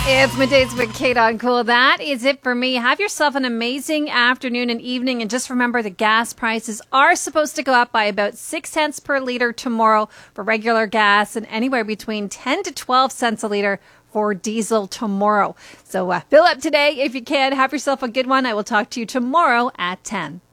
It's Middays with Kate on Cool. That is it for me. Have yourself an amazing afternoon and evening. And just remember, the gas prices are supposed to go up by about 6 cents per litre tomorrow for regular gas and anywhere between 10 to 12 cents a litre for diesel tomorrow. So fill up today if you can. Have yourself a good one. I will talk to you tomorrow at 10.